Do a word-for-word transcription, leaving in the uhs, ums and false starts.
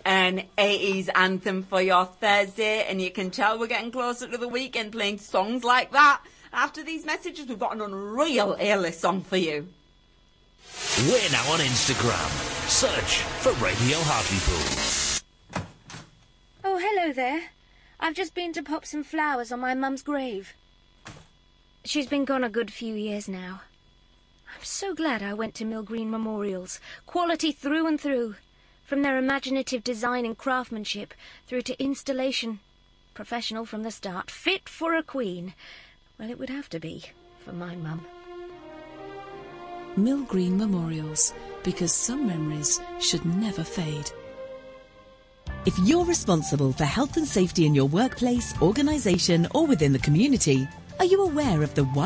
an eighties anthem for your Thursday, and you can tell we're getting closer to the weekend playing songs like that. After these messages, we've got an unreal A-list song for you. We're now on Instagram. Search for Radio Hartlepool. Oh, hello there. I've just been to pop some flowers on my mum's grave. She's been gone a good few years now. I'm so glad I went to Mill Green Memorials. Quality through and through. From their imaginative design and craftsmanship through to installation. Professional from the start. Fit for a queen. Well, it would have to be for my mum. Mill Green Memorials, because some memories should never fade. If you're responsible for health and safety in your workplace, organisation or within the community, are you aware of the